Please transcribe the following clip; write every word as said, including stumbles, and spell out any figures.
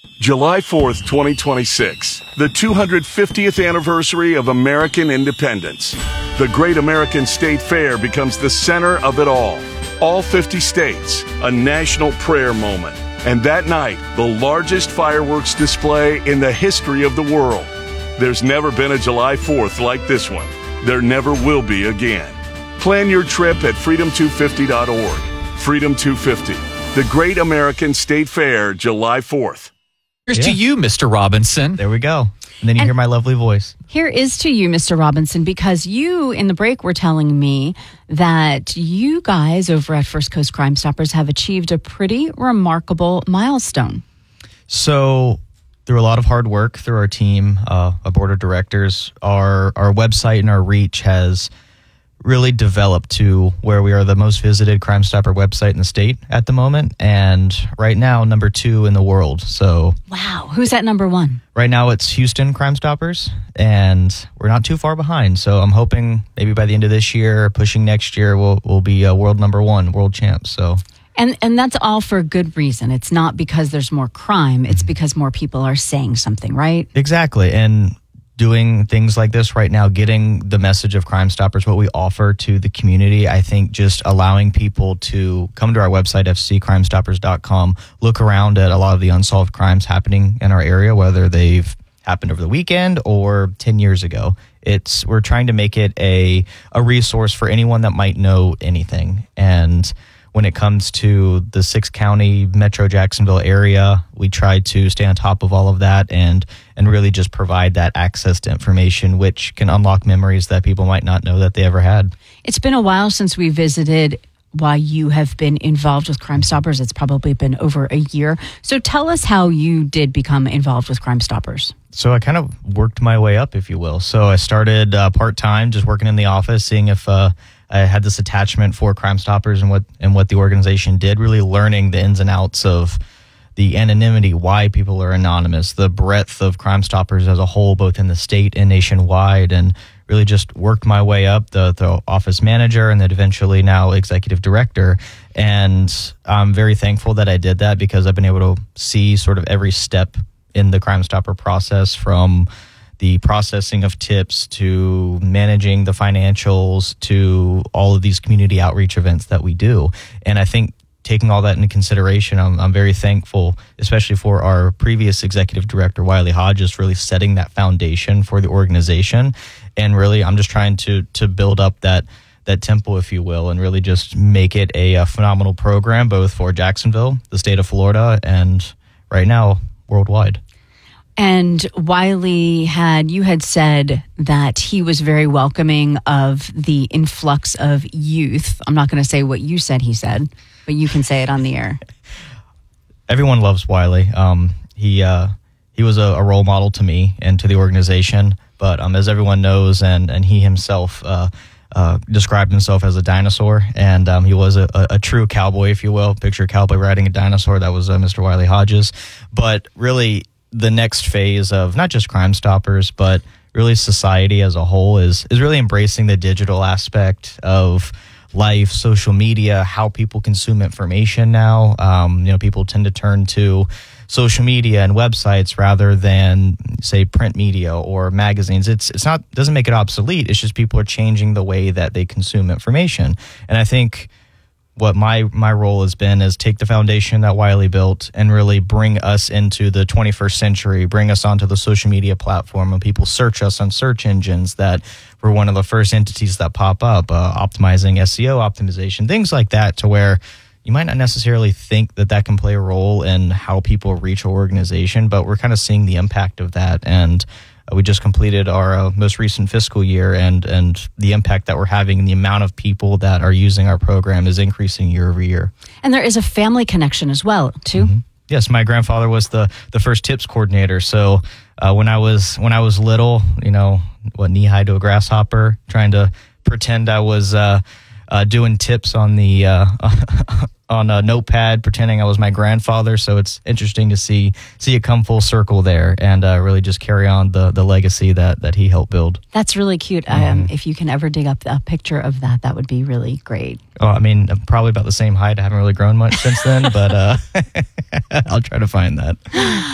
July fourth, twenty twenty-six, the two hundred fiftieth anniversary of American independence. The Great American State Fair becomes the center of it all. All fifty states, a national prayer moment. And that night, the largest fireworks display in the history of the world. There's never been a July fourth like this one. There never will be again. Plan your trip at freedom two fifty dot org. Freedom two fifty, the Great American State Fair, July fourth. Here's Yeah. to you, Mister Robinson. There we go. And then you And- hear my lovely voice. Here is to you, Mister Robinson, because you, in the break, were telling me that you guys over at First Coast Crime Stoppers have achieved a pretty remarkable milestone. So, through a lot of hard work through our team, uh, our board of directors, our our website and our reach has really developed to where we are the most visited Crime Stopper website in the state at the moment, and right now number two in the world. So Wow. Who's at number one? right now it's Houston Crime Stoppers, and we're not too far behind. So I'm hoping maybe by the end of this year, pushing next year, we'll we'll be uh, world number one, world champs. So. And and that's all for a good reason. It's not because there's more crime. It's because more people are saying something, right? Exactly. And doing things like this right now, getting the message of Crime Stoppers, what we offer to the community, I think just allowing people to come to our website, f c crime stoppers dot com, look around at a lot of the unsolved crimes happening in our area, whether they've happened over the weekend or ten years ago. It's we're trying to make it a a resource for anyone that might know anything. And when it comes to the six county Metro Jacksonville area, we try to stay on top of all of that and and really just provide that access to information, which can unlock memories that people might not know that they ever had. It's been a while since we visited why you have been involved with Crime Stoppers. It's probably been over a year. So tell us how you did become involved with Crime Stoppers. So I kind of worked my way up, if you will. So I started uh, part-time, just working in the office, seeing if uh, I had this attachment for Crime Stoppers and what and what the organization did, really learning the ins and outs of the anonymity, why people are anonymous, the breadth of Crime Stoppers as a whole, both in the state and nationwide, and really just worked my way up, the, the office manager and then eventually now executive director. And I'm very thankful that I did that because I've been able to see sort of every step in the Crime Stopper process, from the processing of tips to managing the financials to all of these community outreach events that we do. And I think taking all that into consideration, I'm, I'm very thankful, especially for our previous executive director, Wiley Hodges, really setting that foundation for the organization. And really, I'm just trying to to build up that that tempo, if you will, and really just make it a, a phenomenal program, both for Jacksonville, the state of Florida, and right now, worldwide. And Wiley had, you had said that he was very welcoming of the influx of youth. I'm not going to say what you said he said, but you can say it on the air. Everyone loves Wiley. Um, he uh, he was a, a role model to me and to the organization. But um, as everyone knows, and, and he himself uh, uh, described himself as a dinosaur, and um, he was a, a, a true cowboy, if you will. Picture a cowboy riding a dinosaur. That was uh, Mister Wiley Hodges. But really, the next phase of not just Crime Stoppers, but really society as a whole is is really embracing the digital aspect of life, social media, how people consume information now. Um, you know, people tend to turn to social media and websites rather than, say, print media or magazines. It's it's not doesn't make it obsolete. It's just people are changing the way that they consume information. And I think what my my role has been is take the foundation that Wiley built and really bring us into the twenty-first century, bring us onto the social media platform, and people search us on search engines, that we're one of the first entities that pop up, uh, optimizing S E O optimization, things like that, to where you might not necessarily think that that can play a role in how people reach our organization, but we're kind of seeing the impact of that. And uh, we just completed our uh, most recent fiscal year, and and the impact that we're having and the amount of people that are using our program is increasing year over year. And there is a family connection as well, too. Mm-hmm. Yes, my grandfather was the the first tips coordinator. So uh, when I was when I was little, you know, what, knee high to a grasshopper, trying to pretend I was uh, uh, doing tips on the uh, on a notepad, pretending I was my grandfather. So it's interesting to see see it come full circle there, and uh, really just carry on the the legacy that that he helped build. That's really cute. Mm. Um, if you can ever dig up a picture of that, that would be really great. Oh, I mean, I'm probably about the same height. I haven't really grown much since then, but uh, I'll try to find that.